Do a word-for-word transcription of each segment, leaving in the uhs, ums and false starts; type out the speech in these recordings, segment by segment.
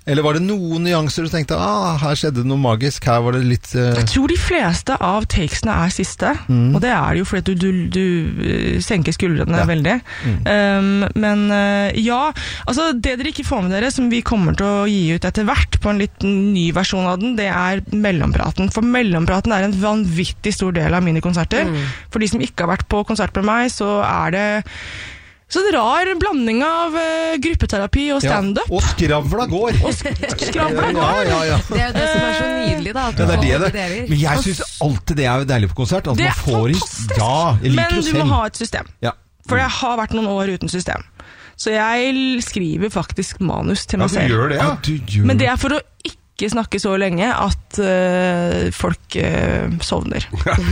Eller var det noen nyanser du tenkte, ah, her skjedde noe magisk, her var det litt... Uh... Jeg tror de fleste av takesene er siste, mm. og det er jo fordi du, du, du senker skuldrene ja. veldig. Mm. Um, men uh, ja, altså det dere ikke får med dere, som vi kommer til å gi ut etter hvert på en litt ny versjon av den, det er mellompraten. For mellompraten er en vanvittig stor del av mine konserter. Mm. For de som ikke har vært på konsert med meg, så er det... Så det er rar blanding av uh, gruppeterapi og stand-up. Ja, og skravla går. Og sk skravla går. Ja, ja, ja. Det er jo det som er så nydelig, da. At ja, det er det, det. Men jeg synes alltid det er deilig på konsert. At det man får er fantastisk. Ja, jeg liker Men du må ha et system. Ja. For jeg har vært noen år uten system. Så jeg skriver faktisk manus til meg selv. selv. Ja, du gjør det, ja. ja du gjør. Men det er for å ikke snakke så lenge at uh, folk uh, sovner.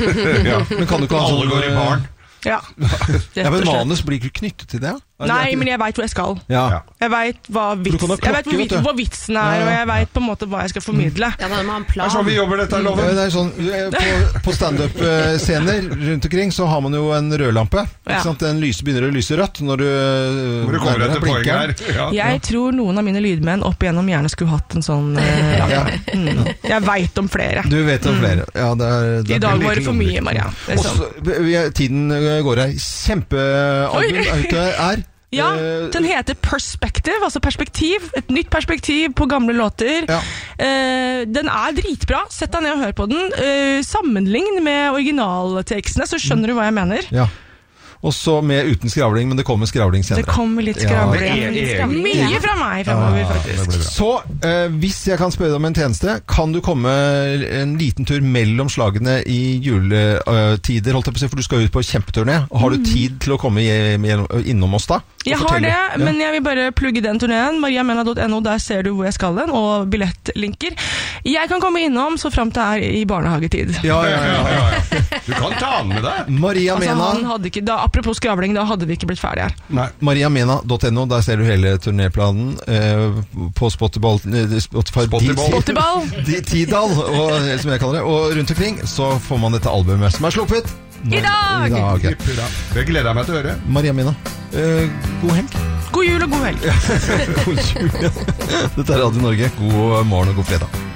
ja. Men kan du ikke ha alle går i barn? Ja. ja, men manus blir ikke knyttet til det? Nei, men jeg vet hvor jeg skal. Ja. Jeg vet hva, vits, klokke, jeg vet hvor, vits, hvor vitsen er, ja, ja. og jeg vet på en måte hva jeg skal formidle. Ja, da må man ha en plan. Det er sånn vi jobber dette, Loven. Ja, det er sånn, på, på stand-up-scener rundt omkring så har man jo en rødlampe. Ikke sant? Den lyse, begynner å lyse rødt når du, når du kommer etter poenget her. Ja. Jeg tror noen av mine lydmenn opp igjennom gjerne skulle hatt en sånn uh, ja. mm. Jeg vet om flere. Du vet om flere. Ja, det er, det I dag var det for mye, Maria. Det er sånn. Også, tiden går her. Kjempealbum ute er ja, den heter Perspective, altså perspektiv, et nytt perspektiv på gamle låter. Ja. Uh, den er dritbra, sett deg ned og hør på den. Uh, sammenlign med originaltekstene, så skjønner du hva jeg mener. Ja. Og så med uten skravling, men det kommer skravling senere. Det kommer litt skravling. Ja, litt skravling. Mye fra meg fremover, faktisk. Så uh, hvis jeg kan spørre deg om en tjeneste, kan du komme en liten tur mellom slagene i juletider, holdt jeg på å si, for du skal ut på kjempeturné. Har du tid til å komme innom oss da? Jeg har det, ja. Men jeg vil bare plugge den turneen, mariamena punktum no, der ser du hvor jeg skal den, og billettlinker. Jeg kan komme innom så frem til jeg er i barnehagetid. Ja, ja, ja, ja, ja. Du kan ta den med deg. Maria altså, Mena. Han hadde ikke, da, apropos skravling, da hadde vi ikke blitt ferdig her. Nei. mariamena punktum no, der ser du hele turnéplanen eh, på Spotify, Spotify, Spotify. Tidal, og, som jeg kaller det, og rundt omkring så får man dette albumet som er sluppet. I dag! I dag. Jeg gleder meg til å høre. Maria Mena, uh, god helg. God jul og god helg. God jul. Dette er Radio Norge. God morgen og god fredag.